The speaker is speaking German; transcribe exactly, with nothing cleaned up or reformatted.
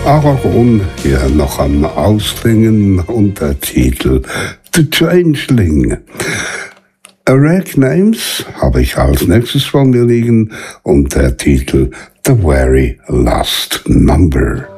Aaron hier noch am Ausklingen, Untertitel The Changeling. Rag Names habe ich als nächstes vor mir liegen und der Titel The Very Last Number.